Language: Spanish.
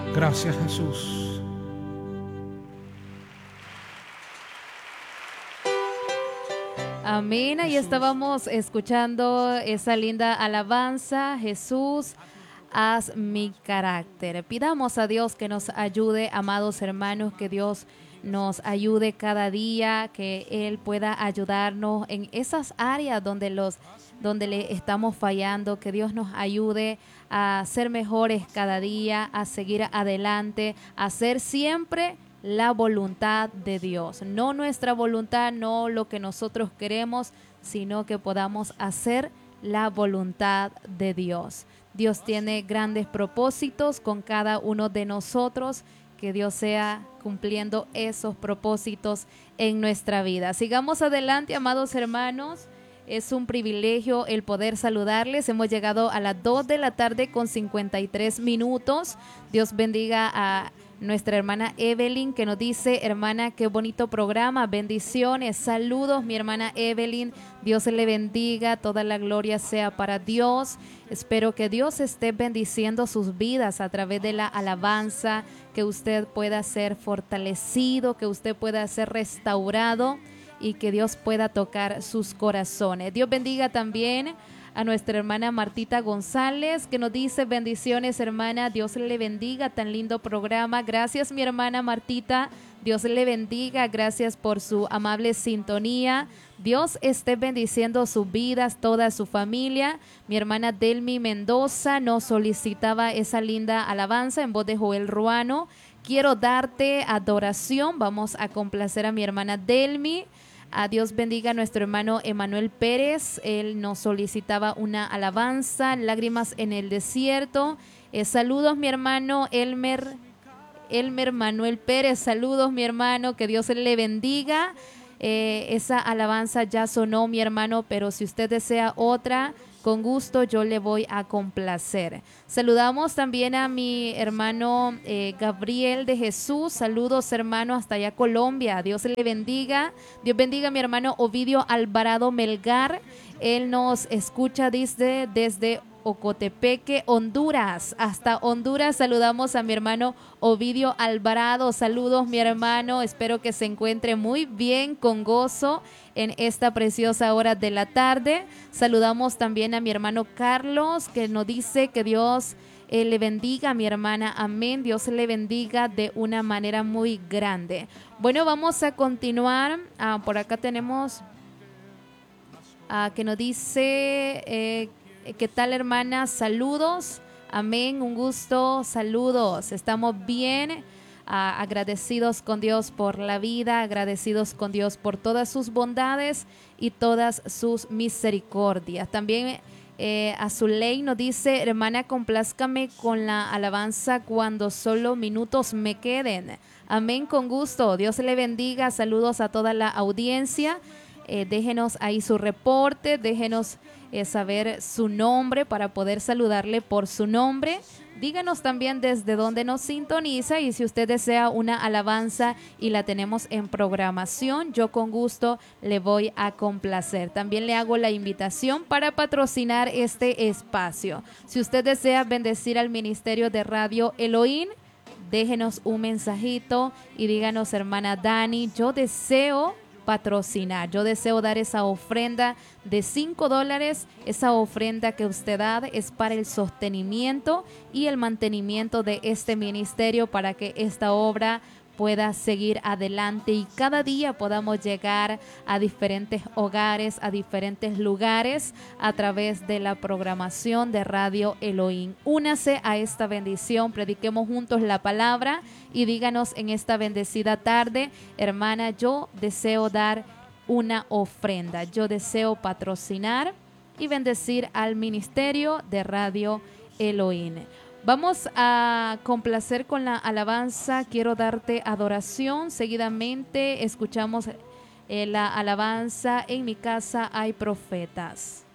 Gracias, Jesús. Amén. Ahí estábamos escuchando esa linda alabanza. Jesús, haz mi carácter. Pidamos a Dios que nos ayude, amados hermanos, que Dios nos ayude cada día, que Él pueda ayudarnos en esas áreas donde le estamos fallando, que Dios nos ayude a ser mejores cada día, a seguir adelante, a hacer siempre la voluntad de Dios, no nuestra voluntad, no lo que nosotros queremos, sino que podamos hacer la voluntad de Dios. Dios tiene grandes propósitos con cada uno de nosotros, que Dios sea cumpliendo esos propósitos en nuestra vida. Sigamos adelante, amados hermanos. Es un privilegio el poder saludarles. Hemos llegado a las 2 de la tarde con 53 minutos. Dios bendiga a nuestra hermana Evelyn, que nos dice: hermana, qué bonito programa, bendiciones, saludos mi hermana Evelyn, Dios le bendiga, toda la gloria sea para Dios. Espero que Dios esté bendiciendo sus vidas a través de la alabanza, que usted pueda ser fortalecido, que usted pueda ser restaurado y que Dios pueda tocar sus corazones. Dios bendiga también a nuestra hermana Martita González, que nos dice: bendiciones hermana, Dios le bendiga, tan lindo programa. Gracias mi hermana Martita, Dios le bendiga, gracias por su amable sintonía. Dios esté bendiciendo sus vidas, toda su familia. Mi hermana Delmi Mendoza nos solicitaba esa linda alabanza en voz de Joel Ruano. Quiero darte adoración. Vamos a complacer a mi hermana Delmi. A Dios bendiga a nuestro hermano Emanuel Pérez. Él nos solicitaba una alabanza, Lágrimas en el Desierto. Saludos mi hermano Elmer Manuel Pérez. Saludos mi hermano, que Dios le bendiga. Esa alabanza ya sonó mi hermano, pero si usted desea otra, con gusto yo le voy a complacer. Saludamos también a mi hermano Gabriel de Jesús. Saludos hermano hasta allá Colombia. Dios le bendiga. Dios bendiga a mi hermano Ovidio Alvarado Melgar. Él nos escucha desde Ocotepeque, Honduras. Hasta Honduras saludamos a mi hermano Ovidio Alvarado. Saludos mi hermano, espero que se encuentre muy bien, con gozo en esta preciosa hora de la tarde. Saludamos también a mi hermano Carlos, que nos dice que Dios le bendiga a mi hermana. Amén, Dios le bendiga de una manera muy grande. Bueno, vamos a continuar. Por acá tenemos que nos dice... ¿qué tal hermana? Saludos, amén, un gusto, saludos, estamos bien, agradecidos con Dios por la vida, agradecidos con Dios por todas sus bondades y todas sus misericordias. También Azuley nos dice: hermana, complázcame con la alabanza Cuando solo minutos me queden. Amén, con gusto, Dios le bendiga, saludos a toda la audiencia. Déjenos ahí su reporte, déjenos saber su nombre para poder saludarle por su nombre. Díganos también desde dónde nos sintoniza, y si usted desea una alabanza y la tenemos en programación, yo con gusto le voy a complacer. También le hago la invitación para patrocinar este espacio. Si usted desea bendecir al Ministerio de Radio Elohim, déjenos un mensajito y díganos: hermana Dani, yo deseo patrocinar, yo deseo dar esa ofrenda de $5. Esa ofrenda que usted da es para el sostenimiento y el mantenimiento de este ministerio, para que esta obra pueda seguir adelante y cada día podamos llegar a diferentes hogares, a diferentes lugares a través de la programación de Radio Elohim. Únase a esta bendición, prediquemos juntos la palabra y díganos en esta bendecida tarde: hermana, yo deseo dar una ofrenda, yo deseo patrocinar y bendecir al ministerio de Radio Elohim. Vamos a complacer con la alabanza Quiero darte adoración. Seguidamente escuchamos la alabanza En mi casa hay profetas.